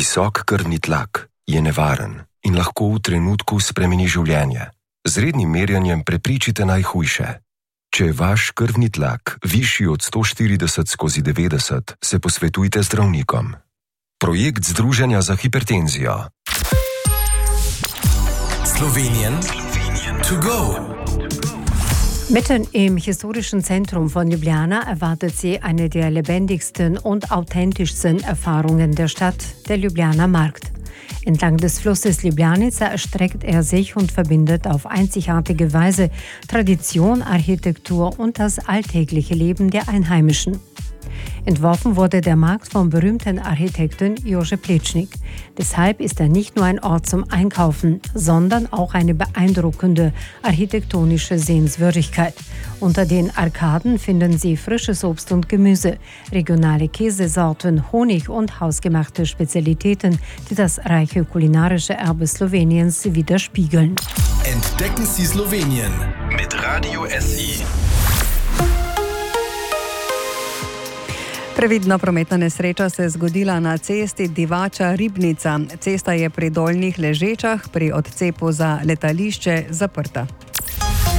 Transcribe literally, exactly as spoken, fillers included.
Visok krvni tlak je nevaren in lahko v trenutku spremeni življenje. Z rednim merjanjem preprečite najhujše. Če je vaš krvni tlak višji od sto štirideset skozi devetdeset, se posvetujte z zdravnikom. Projekt Združenja za hipertenzijo. Slowenien to go. Mitten im historischen Zentrum von Ljubljana erwartet sie eine der lebendigsten und authentischsten Erfahrungen der Stadt, der Ljubljaner Markt. Entlang des Flusses Ljubljanica erstreckt er sich und verbindet auf einzigartige Weise Tradition, Architektur und das alltägliche Leben der Einheimischen. Entworfen wurde der Markt vom berühmten Architekten Jože Plečnik. Deshalb ist er nicht nur ein Ort zum Einkaufen, sondern auch eine beeindruckende architektonische Sehenswürdigkeit. Unter den Arkaden finden Sie frisches Obst und Gemüse, regionale Käsesorten, Honig und hausgemachte Spezialitäten, die das reiche kulinarische Erbe Sloweniens widerspiegeln. Entdecken Sie Slowenien mit Radio S I. Previdna prometna nesreča se je zgodila na cesti Divača-Ribnica. Cesta je pri Dolnjih Ležečah pri odcepu za letališče zaprta.